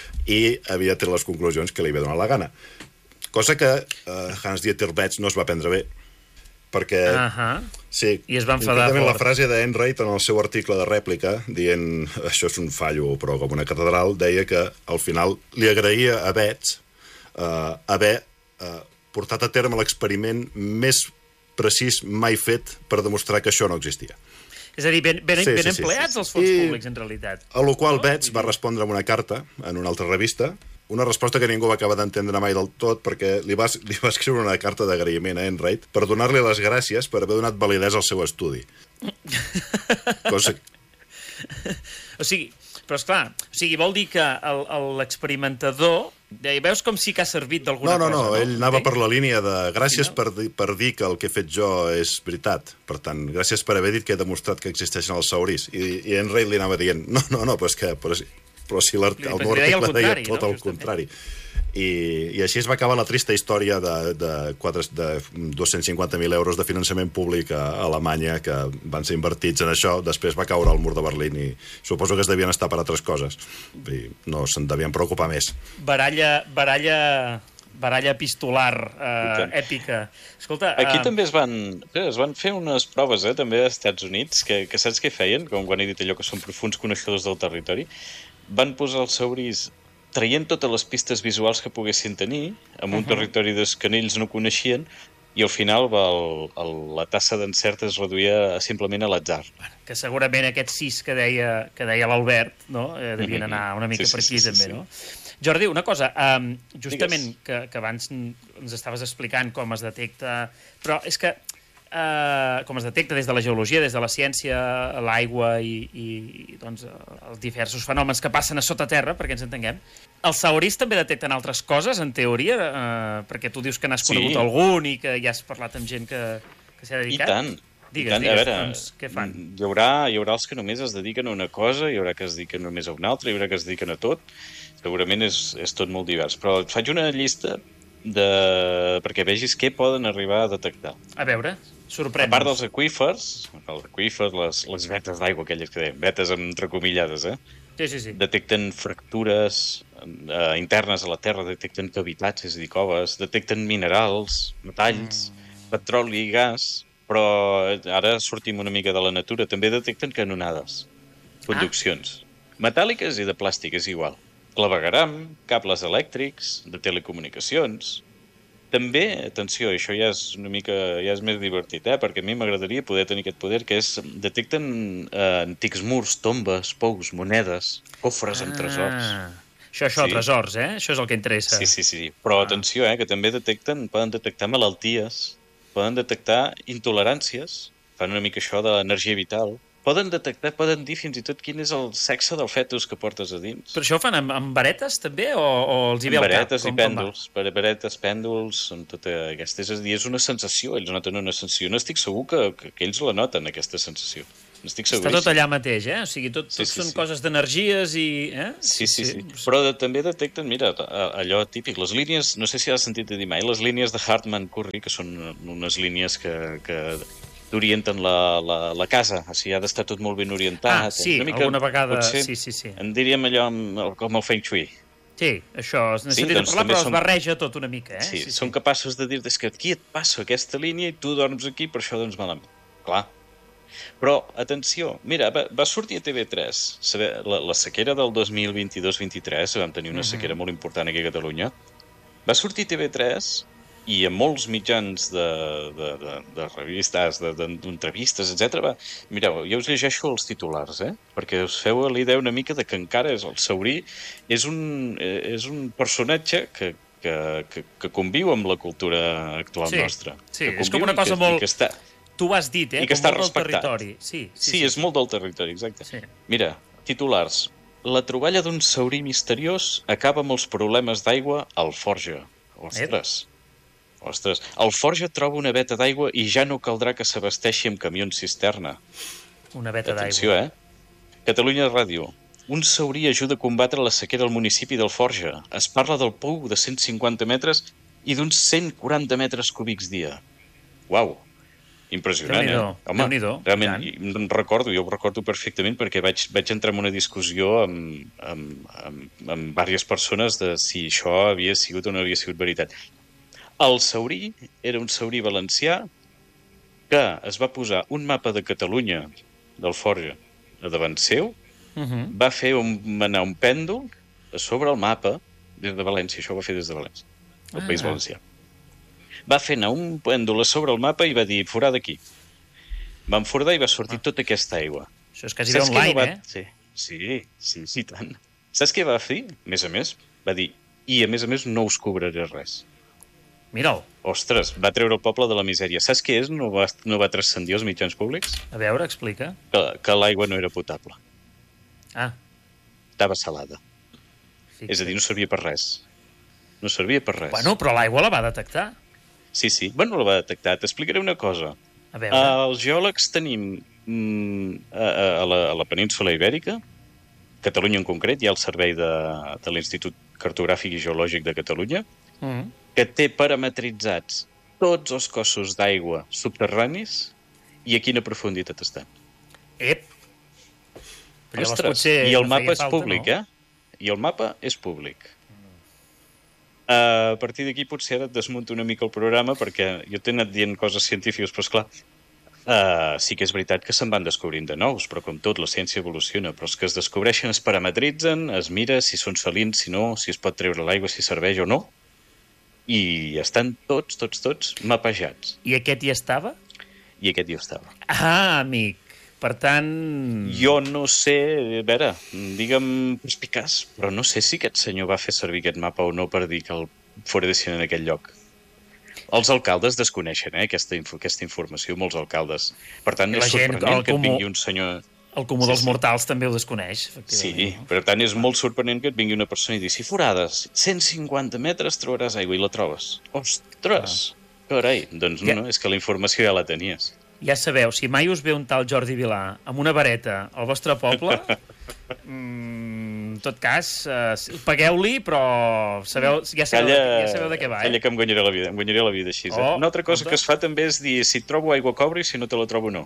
i havia tret les conclusions que li havia donat la gana. Cosa que uh, Hans-Dieter Betz no es va prendre bé, perquè... Uh -huh. Sí, i es va enfadar fort. La frase d'Enright en el seu article de rèplica, dient això és un fallo, però com una catedral, deia que al final li agraïa a Betz uh, haver uh, portat a terme l'experiment més precís mai fet per demostrar que això no existia. És a dir, ben, ben, sí, ben sí, empleats sí, sí. els fons I, públics, en realitat. A lo qual no? Betz va respondre amb una carta en una altra revista, una resposta que ningú va acabar d'entendre mai del tot, perquè li va, li va escriure una carta d'agraïment a Enright per donar-li les gràcies per haver donat validesa al seu estudi. Cosa... O sigui, però esclar, o sigui, vol dir que l'experimentador deia, veus com sí que ha servit d'alguna no, no, cosa? No, no, ell anava okay. per la línia de gràcies sí, no? per, dir, per dir que el que he fet jo és veritat. Per tant, gràcies per haver dit que he demostrat que existeixen els saurís. I, i Enright li anava dient, no, no, no, però és que... Però, però si el meu article deia tot no? el contrari. I, I així es va acabar la trista història de, de, de dos-cents cinquanta mil euros de finançament públic a Alemanya que van ser invertits en això. Després va caure el mur de Berlín i suposo que es devien estar per altres coses. I no se'n devien preocupar més. Baralla... baralla... baralla epistolar eh, èpica. Escolta... Aquí eh... també es van, es van fer unes proves, eh, també als Estats Units, que, que saps què feien? Com quan he dit allò que són profuns coneixedors del territori. Van posar els sauris traient totes les pistes visuals que poguessin tenir, en un uh -huh. territori que ells no coneixien, i al final va el, el, la tassa d'encert es reduïa simplement a l'atzar. Bueno, que segurament aquests sis que deia, que deia l'Albert, no? eh, devien anar una mica sí, per aquí, sí, sí, també, sí. no? Jordi, una cosa, um, justament que, que abans ens estaves explicant com es detecta, però és que uh, com es detecta des de la geologia, des de la ciència, l'aigua i, i doncs, els diversos fenòmens que passen a sota terra, perquè ens entenguem. Els sauris també detecten altres coses, en teoria, uh, perquè tu dius que n'has conegut sí. algun i que ja has parlat amb gent que, que s'hi ha dedicat. I tant. Digues, I tant. digues, a veure, doncs, què fan? Hi haurà, hi haurà els que només es dediquen a una cosa, hi haurà que es dediquen només a una altra, hi haurà que es dediquen a tot. Segurament és, és tot molt divers. Però et faig una llista de... perquè vegis què poden arribar a detectar. A veure, sorprèn-nos. A part dels aqüífers, els aqüífers, les, les vetes d'aigua, aquelles que dèiem, vetes entrecomillades, eh? Sí, sí, sí. Detecten fractures eh, internes a la Terra, detecten cavitats, és a dir, coves, detecten minerals, metalls, mm. petroli, gas, però ara sortim una mica de la natura, també detecten canonades, conduccions, ah. metàl·liques i de plàstic, és igual. Clavegueram, cables elèctrics, de telecomunicacions. També, atenció, això ja és una mica ja és més divertit, eh? Perquè a mi m'agradaria poder tenir aquest poder, que és detecten eh, antics murs, tombes, pous, monedes, cofres ah. amb tresors. Això, això, sí. tresors, eh? Això és el que interessa. Sí, sí, sí. Però ah. atenció, eh? Que també detecten, poden detectar malalties, poden detectar intoleràncies, fan una mica això de l'energia vital. Poden detectar, poden dir fins i tot quin és el sexe del fetus que portes a dins. Però això ho fan amb, amb varetes, també, o, o els hi ve al cap? Varetes i pèndols, varetes, pèndols, amb tota aquesta... És a dir, és una sensació, ells noten una sensació. No estic segur que, que, que ells la noten, aquesta sensació. N'estic seguríssim. Està tot allà mateix, eh? O sigui, tot, tot sí, sí, són sí. coses d'energies i... Eh? Sí, sí, sí. sí. Però de, també detecten, mira, allò típic, les línies, no sé si has sentit a dir mai, les línies de Hartman-Curry, que són unes línies que... que t'orienten la, la, la casa, o sigui, ha d'estar tot molt ben orientat. Ah, sí, mica, alguna vegada, potser, sí, sí, sí. En diríem allò com el Feng Shui. Sí, això, es necessita sí, doncs, parlar, però són... es barreja tot una mica, eh? Sí, sí són sí. capaços de dir que aquí et passo aquesta línia i tu dorms aquí, per això doncs malament. Clar. Però, atenció, mira, va, va sortir a T V tres, saber, la, la sequera del dos mil vint-i-dos vint-i-tres, vam tenir una sequera uh-huh. molt important aquí a Catalunya, va sortir a T V tres... i a molts mitjans de, de, de, de revistes, d'entrevistes, etcètera. Mireu, jo us llegeixo els titulars, eh? Perquè us feu l'idea una mica de que encara és el Saurí és un, és un personatge que, que, que, que conviu amb la cultura actual sí, nostra. Sí, és com una cosa que, molt... Està, tu ho has dit, eh? I que com està molt respectat. Del territori. Sí, sí, sí, sí, és sí. molt del territori, exacte. Sí. Mira, titulars. La troballa d'un saurí misteriós acaba amb els problemes d'aigua al Forja. Ostres! Eh? Ostres, el Forja troba una veta d'aigua i ja no caldrà que s'abasteixi amb camions cisterna. Una veta d'aigua. Atenció, eh? Catalunya Ràdio. Un saurí ajuda a combatre la sequera al municipi del Forja. Es parla del pou de cent cinquanta metres i d'uns cent quaranta metres cúbics dia. Uau! Impressionant, eh? Home, realment, em recordo, jo ho recordo perfectament perquè vaig, vaig entrar en una discussió amb, amb, amb, amb diverses persones de si això havia sigut o no havia sigut veritat. El saurí era un saurí valencià que es va posar un mapa de Catalunya, del Forja, a davant seu, uh-huh. va fer un, anar un pèndol a sobre el mapa des de València, això ho va fer des de València, el ah. País Valencià. Va fer anar un pèndol a sobre el mapa i va dir, forada aquí. Va enfordar i va sortir ah. tota aquesta aigua. Això és quasi online, no va... eh? Sí, sí, sí, sí, tant. Saps què va fer? A més a més, va dir, i a més a més no us cobraré res. Mira'l. Ostres, va treure el poble de la misèria. Saps què és? No va, no va transcendir els mitjans públics? A veure, explica. Que, que l'aigua no era potable. Ah. Estava salada. Fixa. És a dir, no servia per res. No servia per res. Bueno, però l'aigua la va detectar. Sí, sí. Bueno, la va detectar. T'explicaré una cosa. A veure. Els geòlegs tenim mm, a, a, la, a la península Ibèrica, Catalunya en concret, hi ha el servei de, de l'Institut Cartogràfic i Geològic de Catalunya, mm. que té parametritzats tots els cossos d'aigua subterranis i a quina profunditat estan. Ep! Però ostres, potser i el mapa és falta, públic, no? eh? I el mapa és públic. Mm. Uh, a partir d'aquí potser ara et desmunto una mica el programa perquè jo t'he anat dient coses científiques, però esclar, uh, sí que és veritat que se'n van descobrint de nous, però com tot, la ciència evoluciona. Però els que es descobreixen es parametritzen, es mira si són salins, si no, si es pot treure l'aigua, si serveix o no, i estan tots, tots, tots mapejats. I aquest hi estava? I aquest hi estava. Ah, amic. Per tant... Jo no sé, a veure, digue'm perspicaç, però no sé si aquest senyor va fer servir aquest mapa o no per dir que el foradessin en aquell lloc. Els alcaldes desconeixen, eh, aquesta, inf aquesta informació, molts alcaldes. Per tant, és sorprenent que et vingui un senyor... El comú sí, dels mortals sí. també ho desconeix, Sí, efectivament. No? per tant, és molt sorprenent que et vingui una persona i digui, si forades cent cinquanta metres trobaràs aigua i la trobes. Ostres! Ah. Carai! Doncs no, ja... no, és que la informació ja la tenies. Ja sabeu, si mai us ve un tal Jordi Vilà amb una vareta al vostre poble, mm, en tot cas, eh, pagueu-li, però sabeu, ja, sabeu, calla, ja sabeu de què va. Eh? Calla que em guanyaré la vida, em guanyaré la vida així. Oh, eh? Una altra cosa compte. que es fa també és dir, si trobo aigua cobri, si no te la trobo no.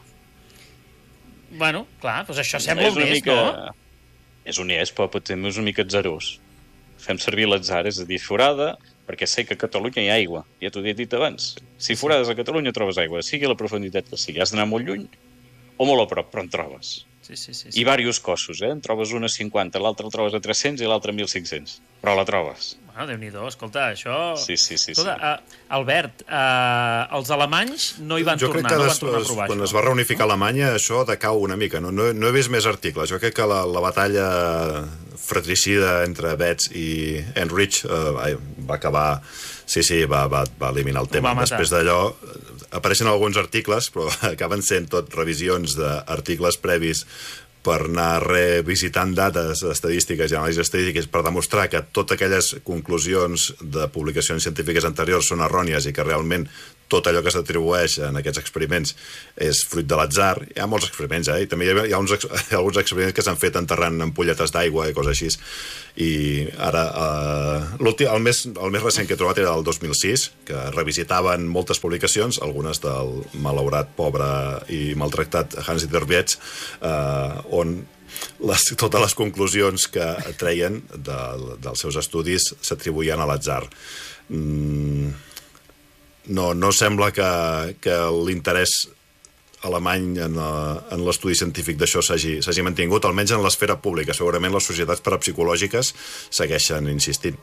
Bueno, clar, doncs això sembla és honest, mica... no? És honest, però també és una mica atzarós. Fem servir l'atzar, és a dir, forada, perquè sé que a Catalunya hi ha aigua. Ja t'ho he dit abans. Si forades a Catalunya trobes aigua, sigui la profunditat que sigui. Has d'anar molt lluny o molt a prop, però en trobes. Sí, sí, sí, sí. I diversos cossos, eh? En trobes una a cinquanta, l'altra el trobes a tres-cents i l'altra a mil cinc-cents. Però la trobes. Bueno, Déu-n'hi-do, escolta, això... Sí, sí, sí. Escolta, sí. Uh, Albert, uh, els alemanys no hi van jo tornar, no van tornar a provar quan això. es va reunificar Alemanya, això decau una mica. No, no, no he vist més articles. Jo crec que la, la batalla fratricida entre Betz i Heinrich uh, va acabar... Sí, sí, va, va, va eliminar el tema. Després d'allò, apareixen alguns articles, però acaben sent tot revisions d'articles previs per anar revisitant dades estadístiques i anàlisis estadístiques per demostrar que totes aquelles conclusions de publicacions científiques anteriors són errònies i que realment tot allò que s'atribueix en aquests experiments és fruit de l'atzar. Hi ha molts experiments, eh? I també hi ha, hi ha, uns, hi ha alguns experiments que s'han fet enterrant ampolletes d'aigua i coses així. I ara, eh, l'últim, el, més, el més recent que he trobat era el dos mil sis, que revisitaven moltes publicacions, algunes del malaurat, pobre i maltractat Hans-Dieter Wietz, eh, on les, totes les conclusions que treien de, dels seus estudis s'atribuïen a l'atzar. Mm, no, no sembla que, que l'interès alemany en, en l'estudi científic d'això s'hagi mantingut, almenys en l'esfera pública. Segurament les societats parapsicològiques segueixen insistint.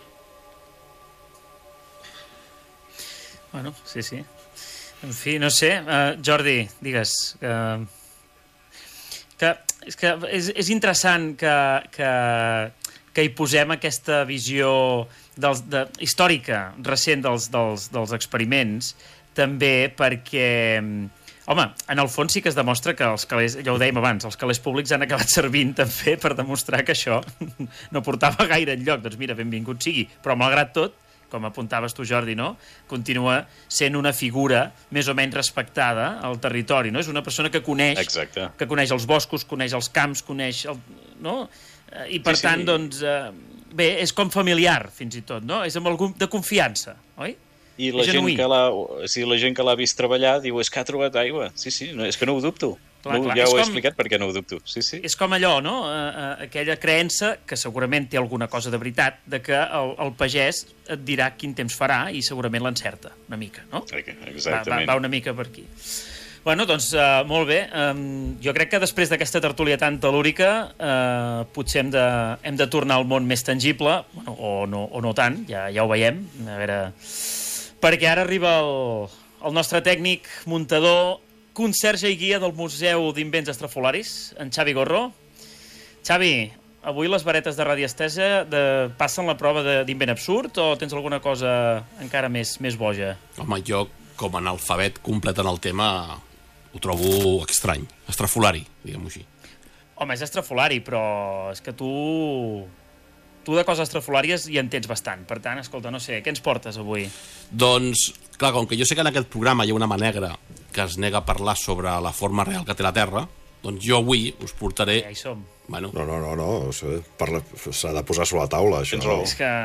Bueno, sí, sí. En fi, no sé. Uh, Jordi, digues... Uh... que és, que és, és interessant que, que, que hi posem aquesta visió dels, de, històrica recent dels, dels, dels experiments, també perquè, home, en el fons sí que es demostra que els calés, ja ho dèiem abans, els calés públics han acabat servint també per demostrar que això no portava gaire enlloc. Doncs mira, benvingut sigui. Però malgrat tot, com apuntaves tu, Jordi, no? Continua sent una figura més o menys respectada al territori, no? És una persona que coneix, Exacte. que coneix els boscos, coneix els camps, coneix... El, no? I per sí, tant, sí. doncs, eh, bé, és com familiar, fins i tot, no? És amb algun de confiança, oi? I la gent, que l'ha, sí, la gent que l'ha vist treballar diu, és que ha trobat aigua. Sí, sí, no, és que no ho dubto. Clar, no, clar. Ja és ho he com, explicat perquè no ho dubto. Sí, sí. És com allò, no? Uh, aquella creença, que segurament té alguna cosa de veritat, de que el, el pagès et dirà quin temps farà i segurament l'encerta, una mica, no? Exactament. Va, va, va una mica per aquí. Bueno, doncs, uh, molt bé. Um, jo crec que després d'aquesta tertúlia tan telúrica uh, potser hem de, hem de tornar al món més tangible, bueno, o, no, o no tant, ja, ja ho veiem, a veure... Perquè ara arriba el, el nostre tècnic, muntador, conserge i guia del Museu d'Invents Estrafolaris, en Xavi Gorro. Xavi, avui les varetes de radiestesa de, passen la prova d'invent absurd o tens alguna cosa encara més, més boja? Home, jo, com a analfabet complet en el tema, ho trobo estrany. Estrafolari, diguem-ho així. Home, és estrafolari, però és que tu... Tu de coses estrafolàries hi en tens bastant. Per tant, escolta, no sé, què ens portes avui? Doncs, clar, com que jo sé que en aquest programa hi ha una mà negra que es nega a parlar sobre la forma real que té la Terra, doncs jo avui us portaré... Ja hi som. Bueno. No, no, no, no. S'ha de posar sobre la taula, això. No. És que...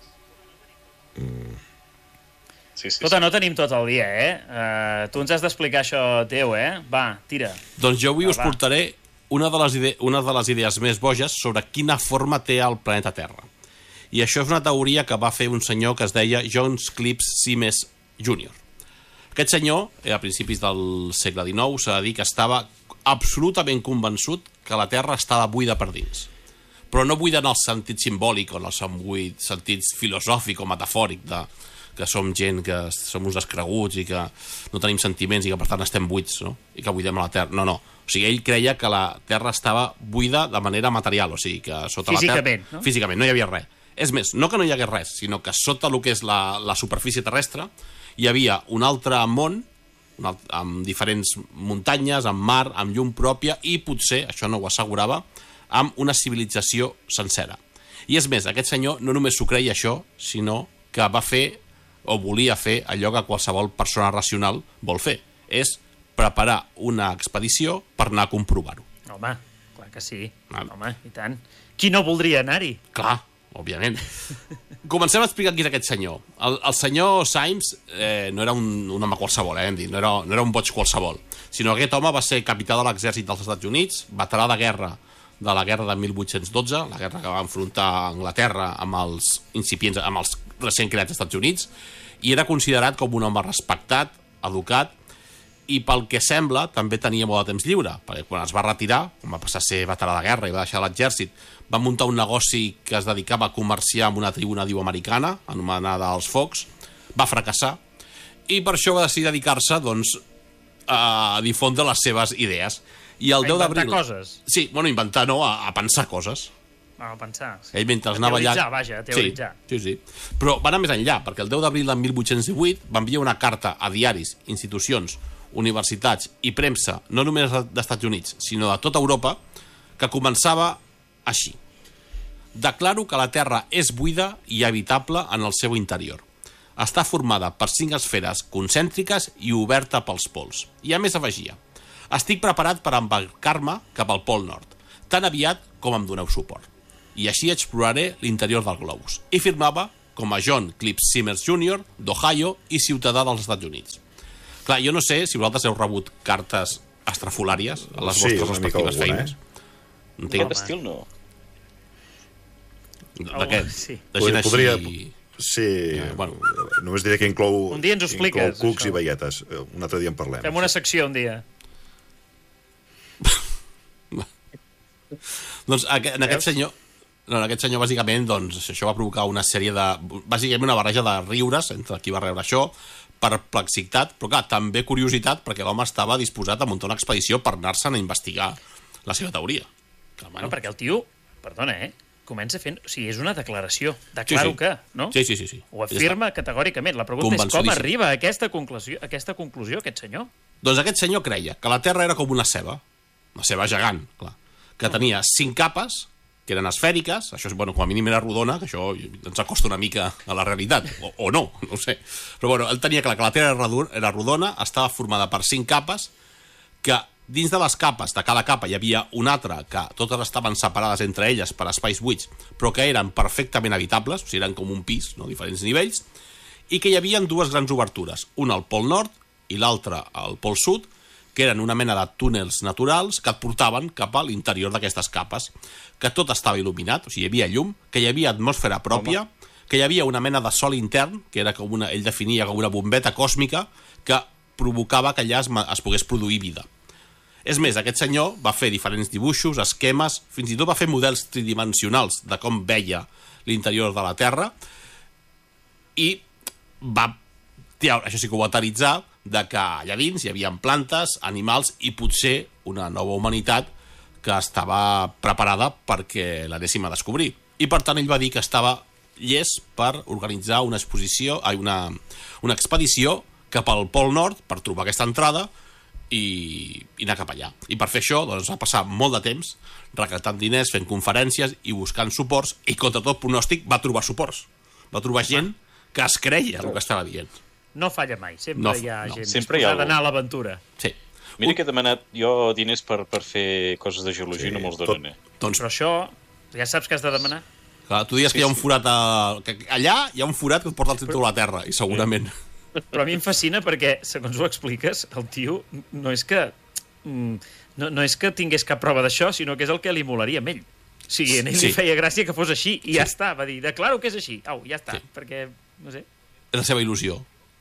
Mm. Sí, sí, Escolta, sí. No tenim tot el dia, eh? Uh, tu ens has d'explicar això teu, eh? Va, tira. Doncs jo avui va, us va. portaré una de, les ide una de les idees més boges sobre quina forma té el planeta Terra. I això és una teoria que va fer un senyor que es deia John Clips Simes júnior Aquest senyor, a principis del segle dinou, s'ha de dir que estava absolutament convençut que la Terra estava buida per dins. Però no buida en el sentit simbòlic o en el sentit filosòfic o metafòric de que som gent que som uns descreguts i que no tenim sentiments i que per tant estem buits, no? I que buidem la Terra. No, no. O sigui, ell creia que la Terra estava buida de manera material, o sigui, que sota físicament, la Terra... No? Físicament, no hi havia res. És més, no que no hi hagués res, sinó que sota el que és la, la superfície terrestre hi havia un altre món, un altre, amb diferents muntanyes, amb mar, amb llum pròpia i potser, això no ho assegurava, amb una civilització sencera. I és més, aquest senyor no només s'ho creia això, sinó que va fer o volia fer allò que qualsevol persona racional vol fer. És preparar una expedició per anar a comprovar-ho. Home, clar que sí. Val. Home, i tant. Qui no voldria anar-hi? Clar, òbviament. Comencem a explicar qui és aquest senyor. El, el senyor Symes eh, no era un, un home qualsevol, eh, hem dit. No era, no era un boig qualsevol. Sinó que aquest home va ser capità de l'exèrcit dels Estats Units, veterà de guerra de la guerra de mil vuit-cents dotze, la guerra que va enfrontar Anglaterra amb els incipients, amb els recent creats Estats Units, i era considerat com un home respectat, educat, i pel que sembla també tenia molt de temps lliure, perquè quan es va retirar, quan va passar a ser veterà de guerra i va deixar l'exèrcit, va muntar un negoci que es dedicava a comerciar amb una tribu nadiu americana, anomenada els Focs, va fracassar, i per això va decidir dedicar-se, doncs, a difondre les seves idees. I el a deu d'abril... inventar coses? Sí, bueno, inventar no, a, a pensar coses. Va pensar. Ell mentre anava allà... Teoritzar, vaja, teoritzar. Sí, sí, sí. Però va anar més enllà, perquè el deu d'abril de mil vuit-cents divuit va enviar una carta a diaris, institucions, universitats i premsa, no només dels Estats Units, sinó de tota Europa, que començava així. Declaro que la Terra és buida i habitable en el seu interior. Està formada per cinc esferes concèntriques i oberta pels pols. I a més afegia: estic preparat per embarcar-me cap al Pol Nord, tan aviat com em doneu suport. I així exploraré l'interior del globus. I firmava com a John Cliff Simmers júnior d'Ohio i ciutadà dels Estats Units. Clar, jo no sé si vosaltres heu rebut cartes estrafolàries a les vostres sí, respectives feines. Eh? No tinc... Aquest estil no. D'aquest, sí. de gent així... Podria... Sí, ja, bueno. Només diré que inclou, un dia ens ho expliques, inclou cucs això. I veietes. Un altre dia en parlem. Fem una secció un dia. Doncs en aquest senyor... No, en aquest senyor, bàsicament, doncs, això va provocar una sèrie de... Bàsicament una barreja de riures entre qui va rebre això, perplexitat, però clar, també curiositat, perquè l'home estava disposat a muntar una expedició per anar-se'n a investigar la seva teoria. Que, bueno, perquè el tio, perdona, eh, comença fent... O sigui, és una declaració. Declaro sí, sí. que, no? Sí, sí, sí. sí. Ho afirma ja categòricament. La pregunta és com arriba a aquesta conclusió, a aquesta conclusió aquest senyor? Doncs aquest senyor creia que la Terra era com una ceba, una ceba gegant, clar, que tenia cinc capes, que eren esfèriques, això és, bueno, com a mínim era rodona, que això ens acosta una mica a la realitat, o, o no, no ho sé. Però bueno, ell tenia clar que la Terra era rodona, estava formada per cinc capes, que dins de les capes, de cada capa, hi havia una altra, que totes estaven separades entre elles per espais buits, però que eren perfectament habitables, o sigui, eren com un pis, no? Diferents nivells, i que hi havia dues grans obertures, una al Pol Nord i l'altra al Pol Sud, que eren una mena de túnels naturals que et portaven cap a l'interior d'aquestes capes, que tot estava il·luminat, o sigui, hi havia llum, que hi havia atmosfera pròpia, Home. que hi havia una mena de sol intern, que era com una, ell definia com una bombeta còsmica, que provocava que allà es, es pogués produir vida. És més, aquest senyor va fer diferents dibuixos, esquemes, fins i tot va fer models tridimensionals de com veia l'interior de la Terra, i va, això sí que ho va teoritzar, de que allà dins hi havia plantes, animals i potser una nova humanitat que estava preparada perquè l'anéssim a descobrir. I per tant ell va dir que estava llest per organitzar una exposició, una, una expedició cap al Pol Nord per trobar aquesta entrada i, i anar cap allà. I per fer això doncs, va passar molt de temps recaptant diners, fent conferències i buscant suports, i contra tot pronòstic va trobar suports. Va trobar gent que es creia el que estava dient. No falla mai, sempre no, hi ha no, gent sempre disposada hi ha d'anar a l'aventura. Sí. Mira que he demanat jo diners per, per fer coses de geologia, sí, no me'ls donen. Eh? Doncs... Però això, ja saps que has de demanar? Clar, tu dius sí, que hi ha un forat a... que allà hi ha un forat que et porta el centre de la Terra, i segurament... Però a mi em fascina perquè, segons ho expliques, el tio no és que no, no és que tingués cap prova d'això, sinó que és el que li molaria amb ell. O sigui, a ell sí. li feia gràcia que fos així, i sí. ja està. Va dir, declaro que és així. Au, ja està, sí. perquè, no sé... És la seva il·lusió.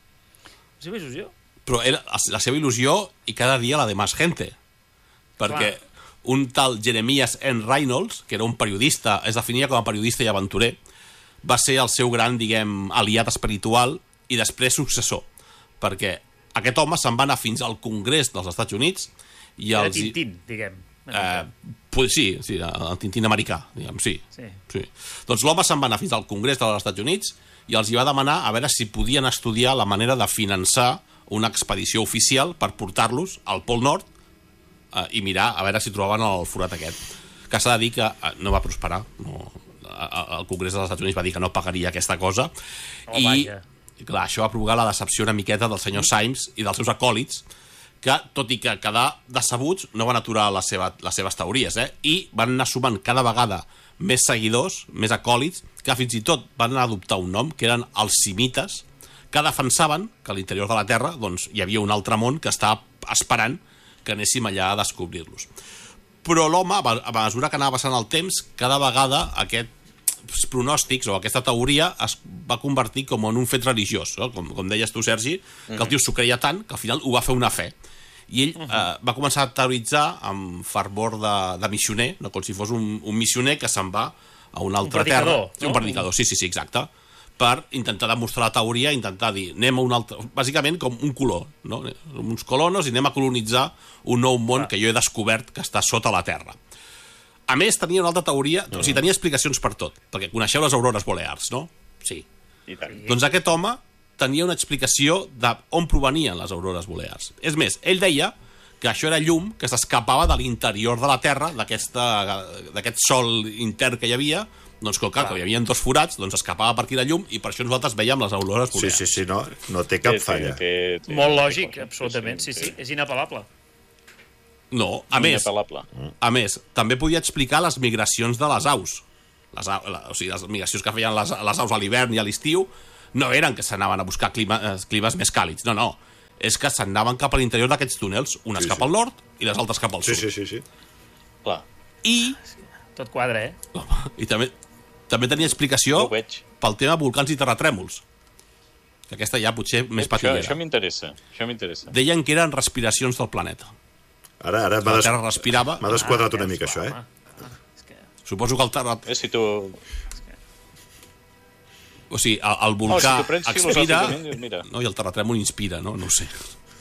La seva il·lusió? Però era la seva il·lusió i cada dia la de més gente. Perquè Clar. un tal Jeremias N. Reynolds, que era un periodista, es definia com a periodista i aventurer, va ser el seu gran, diguem, aliat espiritual i després successor. Perquè aquest home se'n va anar fins al Congrés dels Estats Units i era els... Tintín, diguem. Eh, pues sí, sí, el Tintín americà, diguem, sí. sí. sí. Doncs l'home se'n va anar fins al Congrés dels Estats Units i els hi va demanar a veure si podien estudiar la manera de finançar una expedició oficial per portar-los al Pol Nord eh, i mirar a veure si trobaven el forat aquest. Que s'ha de dir que eh, no va prosperar. No, el Congrés dels Estats Units va dir que no pagaria aquesta cosa. Oh, I, vaja. clar, això va provocar la decepció una miqueta del senyor Symes i dels seus acòlits, que, tot i que quedar decebuts, no van aturar la seva, les seves teories, eh? I van anar sumant cada vegada més seguidors, més acòlits, que fins i tot van anar a adoptar un nom, que eren els simites, que defensaven que a l'interior de la Terra doncs, hi havia un altre món que estava esperant que anéssim allà a descobrir-los. Però l'home, a mesura que anava passant el temps, cada vegada aquests pronòstics o aquesta teoria es va convertir com en un fet religiós, no? com, com deies tu, Sergi, que el tio s'ho creia tant que al final ho va fer una fe. I ell eh, va començar a teoritzar amb fervor de, de missioner, no? Com si fos un, un missioner que se'n va a una altra un terra. No? Un predicador, sí, sí, sí, exacte. Per intentar demostrar la teoria, intentar dir, anem a un altre... Bàsicament com un color, no? Uns colonos i anem a colonitzar un nou món ah. que jo he descobert que està sota la Terra. A més, tenia una altra teoria, o sigui, tenia explicacions per tot, perquè coneixeu les aurores boreals, no? Sí. I tant. Doncs aquest home tenia una explicació d'on provenien les aurores boreals. És més, ell deia que això era llum que s'escapava de l'interior de la Terra, d'aquest sol intern que hi havia, doncs que, clar, que hi havia dos forats, doncs escapava per aquí la llum i per això nosaltres veiem les aurores boreals. Sí, sí, sí, no, no té cap falla. Té, té, té, Molt lògic, absolutament, sí, sí, és inapel·lable. No, a més, a més, també podia explicar les migracions de les aus. Les, o sigui, les migracions que feien les, les aus a l'hivern i a l'estiu no eren que s'anaven a buscar clima, climes més càlids, no, no. És que s'anaven cap a l'interior d'aquests túnels, unes sí, cap sí. al nord i les altres cap al sud. Sí, sí, sí. sí. Clar. I... Tot quadra, eh? Home, i també, també tenia explicació no pel tema volcans i terratrèmols. Que aquesta ja potser més patillera. Això, això m'interessa, això m'interessa. Deien que eren respiracions del planeta. Ara, ara m'ha des... respirava... desquadrat ah, una mica, això, eh? Que... Suposo que el terratrèmol... Eh, si tu... O sigui, el, el volcà oh, si expira... Mira. No, i el terratrèmol inspira, no? No ho sé.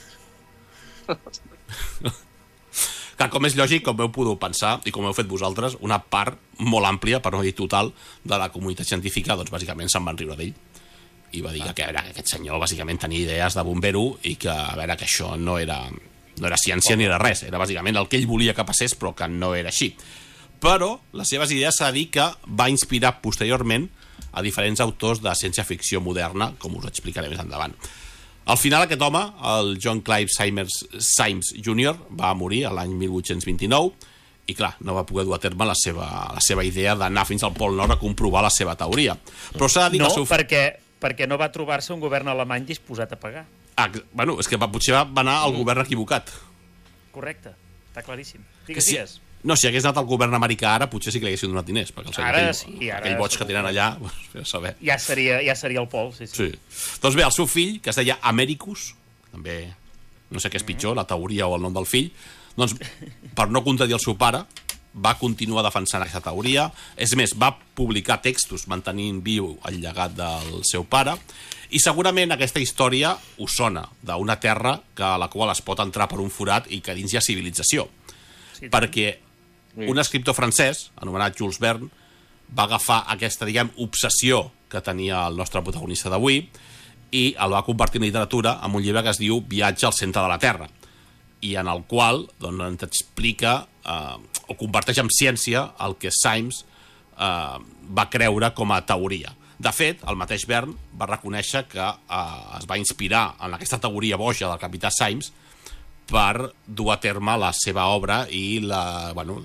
Que, com és lògic, com heu pogut pensar, i com heu fet vosaltres, una part molt àmplia, per no dir total, de la comunitat científica, doncs, bàsicament, se'n van riure d'ell. I va dir que, que, a veure, que aquest senyor, bàsicament, tenia idees de bombero i que, a veure, que això no era, no era ciència oh. ni era res. Era, bàsicament, el que ell volia que passés, però que no era així. Però les seves idees s'ha de dir que va inspirar posteriorment a diferents autors de ciència-ficció moderna, com us explicaré més endavant. Al final, aquest home, el John Clive Symes júnior, va morir l'any mil vuit-cents vint-i-nou i, clar, no va poder dur a terme la seva, la seva idea d'anar fins al Pol Nord a comprovar la seva teoria. Però s'ha de dir no, que... No, seu... perquè, perquè no va trobar-se un govern alemany disposat a pagar. Ah, bueno, és que va, potser va anar al govern equivocat. Correcte, està claríssim. Digues, si, digues. No, si hagués anat al govern americà ara, potser sí que li haguessin donat diners, perquè el ara, aquell, sí, ara, aquell boig que tenen allà, pues, saber. Ja seria, ja seria el Pol, sí, sí. sí. Doncs bé, el seu fill, que es deia Americus, també, no sé què és pitjor, la teoria o el nom del fill, doncs, per no contradir el seu pare, va continuar defensant aquesta teoria. És més, va publicar textos mantenint viu el llegat del seu pare, i segurament aquesta història us sona d'una terra que a la qual es pot entrar per un forat i que dins hi ha civilització. Sí, perquè un escriptor francès, anomenat Jules Verne, va agafar aquesta, diguem, obsessió que tenia el nostre protagonista d'avui i el va convertir en literatura amb un llibre que es diu Viatge al centre de la Terra, i en el qual doncs, ens explica eh, o converteix en ciència el que Symes eh, va creure com a teoria. De fet, el mateix Verne va reconèixer que eh, es va inspirar en aquesta teoria boja del capità Symes per dur a terme la seva obra i la, bueno,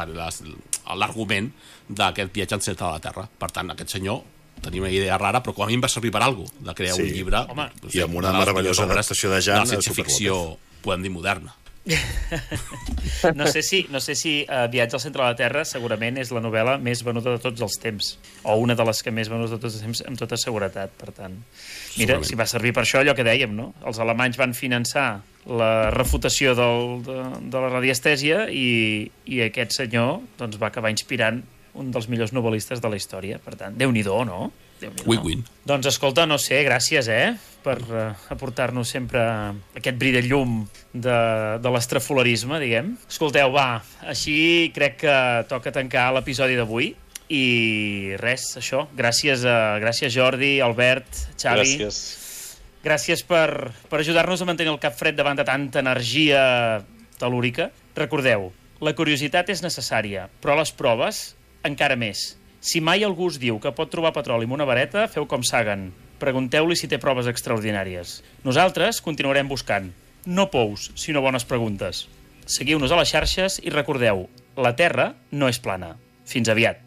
l'argument d'aquest viatge al centre de la Terra. Per tant, aquest senyor tenia una idea rara, però com a mi em va servir per alguna cosa, de crear sí. un llibre. Home, no sé, i amb una meravellosa adaptació de Jan. De la ciència-ficció, podem dir, moderna. No sé si, no sé si uh, Viatge al centre de la Terra segurament és la novel·la més venuda de tots els temps, o una de les que més venuda de tots els temps, amb tota seguretat. Per tant, mira, si va servir per això, allò que dèiem, no? Els alemanys van finançar la refutació del, de, de la radiestèsia i, i aquest senyor doncs, va acabar inspirant un dels millors novel·listes de la història. Per tant, Déu-n'hi-do, no? Win-win. Doncs escolta, no sé, gràcies, eh? Per uh, aportar-nos sempre aquest bri de llum de, de l'estrafolarisme, diguem. Escolteu, va, així crec que toca tancar l'episodi d'avui. I res, això. Gràcies, a, gràcies Jordi, Albert, Xavi. Gràcies. Gràcies per, per ajudar-nos a mantenir el cap fred davant de tanta energia tel·lúrica. Recordeu, la curiositat és necessària, però les proves encara més. Si mai algú us diu que pot trobar petroli amb una vareta, feu com Sagan. Pregunteu-li si té proves extraordinàries. Nosaltres continuarem buscant. No pous, sinó bones preguntes. Seguiu-nos a les xarxes i recordeu, la Terra no és plana. Fins aviat.